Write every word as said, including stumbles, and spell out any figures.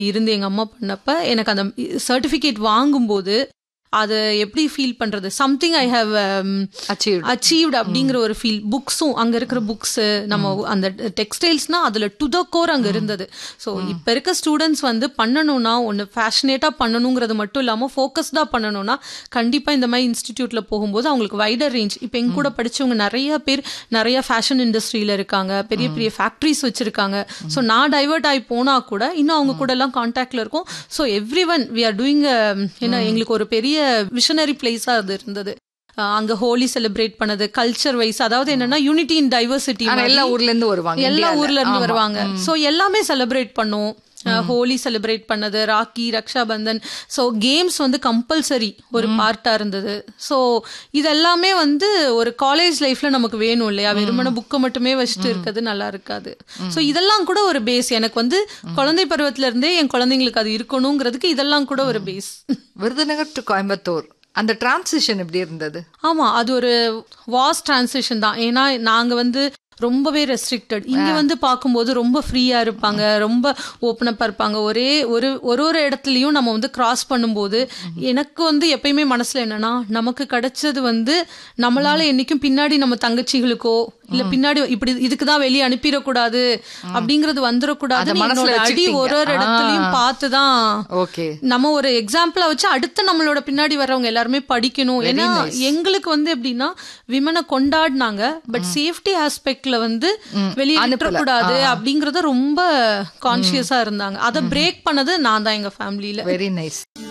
இருந்து எங்க அம்மா பண்ணப்ப எனக்கு அந்த சர்டிபிகேட் வாங்கும்போது அதை எப்படி ஃபீல் பண்றது, சம்திங் ஐ ஹவ் அச்சீவ்ட் அப்படிங்கிற ஒரு ஃபீல். புக்ஸும் அங்க இருக்கிற புக்ஸ், நம்ம அந்த டெக்ஸ்டைல்ஸ்னா அதுல டு த கோர் அங்க இருந்தது. ஸோ இப்ப இருக்க ஸ்டூடெண்ட்ஸ் வந்து பண்ணணும்னா ஒன்று ஃபேஷனேட்டா பண்ணணுங்கிறது மட்டும் இல்லாம ஃபோக்கஸ்டா பண்ணணும்னா கண்டிப்பா இந்த மாதிரி இன்ஸ்டிடியூட்ல போகும்போது அவங்களுக்கு வைடர் ரேஞ்ச். இப்போ எங்க கூட படிச்சவங்க நிறைய பேர் நிறைய ஃபேஷன் இண்டஸ்ட்ரியில இருக்காங்க, பெரிய பெரிய ஃபேக்டரிஸ் வச்சிருக்காங்க. ஸோ நான் டைவர்ட் ஆகி போனா கூட இன்னும் அவங்க கூட எல்லாம் கான்டாக்ட்ல இருக்கும். So every one we are doing, ஏன்னா எங்களுக்கு ஒரு பெரிய விஷனரி பிளேஸா அது இருந்தது. அங்க ஹோலி செலிப்ரேட் பண்ணது கல்ச்சர் வைஸ், அதாவது என்னன்னா யூனிட்டி இன் டைவர்சிட்டி. எல்லா ஊர்ல இருந்து வருவாங்க, எல்லா ஊர்ல இருந்து வருவாங்க. சோ எல்லாமே செலிப்ரேட் பண்ணோம். ஹோலி செலிப்ரேட் பண்ணது, ராக்கி, ரக்ஷாபந்தன். ஸோ கேம்ஸ் வந்து கம்பல்சரி ஒரு பார்ட்டா இருந்தது. ஸோ இதெல்லாமே வந்து ஒரு காலேஜ் லைஃப்ல நமக்கு வேணும் இல்லையா, வெறுமன புக்கை மட்டுமே வச்சுட்டு இருக்கிறது நல்லா இருக்காது. ஸோ இதெல்லாம் கூட ஒரு பேஸ். எனக்கு வந்து குழந்தை பருவத்துல இருந்தே என் குழந்தைங்களுக்கு அது இருக்கணுங்கிறதுக்கு இதெல்லாம் கூட ஒரு பேஸ். விருதுநகர் டு கோயம்புத்தூர் அந்த டிரான்சிஷன் எப்படி இருந்தது? ஆமா, அது ஒரு வாஸ்ட் டிரான்சிஷன் தான். ஏன்னா நாங்க வந்து ரொம்பவே ரெஸ்ட்ரிக்டட். இங்க வந்து பார்க்கும்போது ரொம்ப ஃப்ரீயா இருப்பாங்க, ரொம்ப ஓப்பனப்பா இருப்பாங்க. ஒரே ஒரு ஒரு ஒரு இடத்துலயும் நம்ம வந்து கிராஸ் பண்ணும்போது எனக்கு வந்து எப்பயுமே மனசுல என்னன்னா, நமக்கு கிடைச்சது வந்து நம்மளால என்னைக்கும் பின்னாடி நம்ம தங்கச்சிகளுக்கோ இல்ல பின்னாடி இப்படி இதுக்குதான் வெளியே அனுப்பிடக்கூடாது அப்படிங்கறது வந்துடக்கூடாது. அடி ஒரு ஒரு இடத்துலயும் பார்த்துதான் நம்ம ஒரு எக்ஸாம்பிளா வச்சு அடுத்து நம்மளோட பின்னாடி வர்றவங்க எல்லாருமே படிக்கணும். ஏன்னா எங்களுக்கு வந்து எப்படின்னா விமனை கொண்டாடினாங்க, பட் சேஃப்டி ஆஸ்பெக்ட்ல வந்து வெளியே அனுப்பக்கூடாது அப்படிங்கறத ரொம்ப கான்சியஸா இருந்தாங்க. அதை பிரேக் பண்ணது நான் தான் எங்க ஃபேமிலியில. Very nice.